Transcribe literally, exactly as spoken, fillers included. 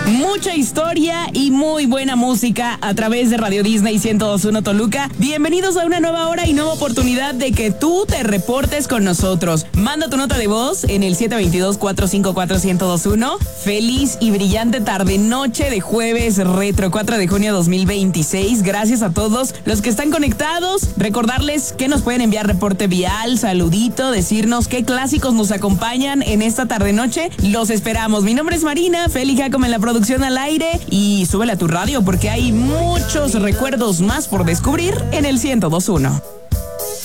Mucha historia y muy buena música a través de Radio Disney ciento dos punto uno Toluca. Bienvenidos a una nueva hora y nueva oportunidad de que tú te reportes con nosotros. Manda tu nota de voz en el siete dos dos, cuatro cinco cuatro, uno cero dos uno. Feliz y brillante tarde-noche de jueves retro cuatro de junio dos mil veintiséis. Gracias a todos los que están conectados. Recordarles que nos pueden enviar reporte vial, saludito, decirnos qué clásicos nos acompañan en esta tarde-noche. Los esperamos. Mi nombre es Marina, Feli Jacome en la producción al aire, y súbele a tu radio porque hay muchos recuerdos más por descubrir en el ciento dos punto uno.